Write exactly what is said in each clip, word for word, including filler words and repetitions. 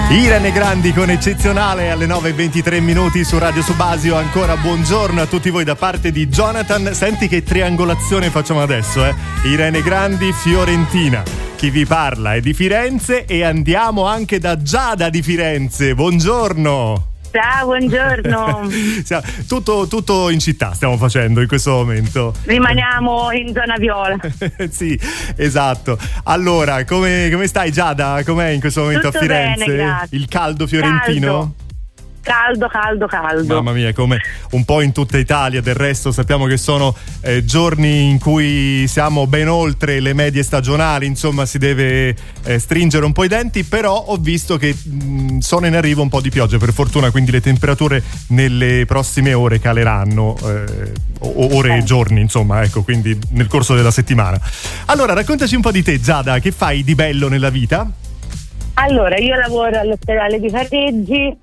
Irene Grandi con Eccezionale alle nove e ventitré minuti su Radio Subasio. Ancora buongiorno a tutti voi da parte di Jonathan. Senti che triangolazione facciamo adesso, eh? Irene Grandi, Fiorentina. Chi vi parla è di Firenze e andiamo anche da Giada di Firenze. Buongiorno. Ciao, buongiorno. tutto, tutto in città stiamo facendo in questo momento. Rimaniamo in zona viola. Sì, esatto. Allora, come, come stai Giada? Com'è in questo momento tutto a Firenze? Bene, grazie. Il caldo fiorentino? Caldo. Caldo, caldo, caldo. Mamma mia, come un po' in tutta Italia. Del resto sappiamo che sono eh, giorni in cui siamo ben oltre le medie stagionali, insomma si deve eh, stringere un po' i denti, però ho visto che mh, sono in arrivo un po' di pioggia per fortuna, quindi le temperature nelle prossime ore caleranno, eh, ore e eh. giorni insomma, ecco, quindi nel corso della settimana. Allora raccontaci un po' di te Giada, che fai di bello nella vita? Allora, io lavoro all'ospedale di Careggi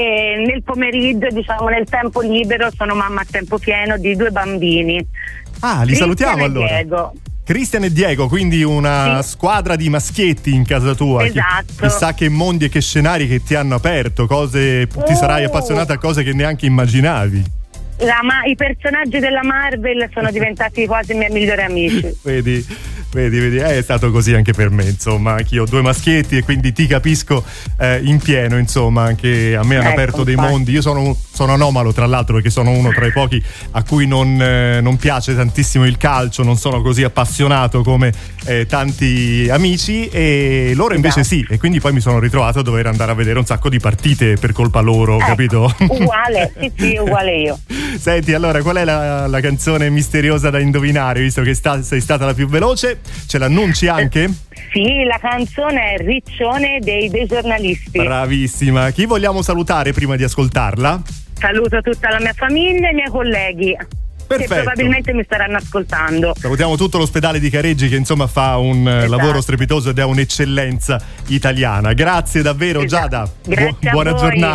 e nel pomeriggio, diciamo nel tempo libero, sono mamma a tempo pieno di due bambini. Ah, li Cristian salutiamo e allora. Diego. Cristian e Diego, quindi una sì. squadra di maschietti in casa tua. Esatto. Chi, chissà che mondi e che scenari che ti hanno aperto, cose ti oh. sarai appassionata a cose che neanche immaginavi. La, ma, i personaggi della Marvel sono diventati quasi i miei migliori amici. Vedi, vedi, vedi, è stato così anche per me, insomma, anch'io ho due maschietti e quindi ti capisco eh, in pieno, insomma, anche a me hanno ecco, aperto dei infatti. mondi. Io sono, sono anomalo, tra l'altro, perché sono uno tra i pochi a cui non, eh, non piace tantissimo il calcio, non sono così appassionato come eh, tanti amici, e loro invece esatto. sì, e quindi poi mi sono ritrovato a dover andare a vedere un sacco di partite per colpa loro, ecco, capito? Uguale, sì sì, uguale io. Senti, allora, qual è la, la canzone misteriosa da indovinare, visto che sta, sei stata la più veloce? Ce l'annunci anche? Sì, la canzone è Riccione dei, dei giornalisti. Bravissima. Chi vogliamo salutare prima di ascoltarla? Saluto tutta la mia famiglia e i miei colleghi. Perfetto. Che probabilmente mi staranno ascoltando. Salutiamo tutto l'ospedale di Careggi che insomma fa un esatto. lavoro strepitoso ed è un'eccellenza italiana. Grazie davvero esatto. Giada. Grazie Bu- buona a voi. giornata.